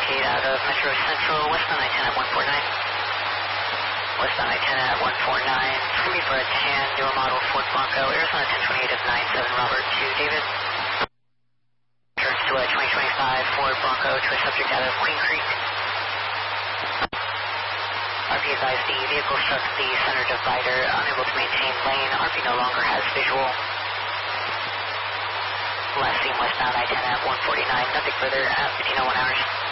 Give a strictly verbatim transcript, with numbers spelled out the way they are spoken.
locate out of Metro Central, westbound I ten at one four nine. Westbound I ten at one four nine. It's going to be for a tan, newer model Ford Bronco, Arizona ten twenty-eight of nine seven Robert to David. Turns to a twenty twenty-five Ford Bronco to a subject out of Queen Creek. R P advised the vehicle struck the center divider, unable to maintain lane. R P no longer has visual. Last seen westbound I ten at one forty-nine, nothing further at fifteen oh one hours.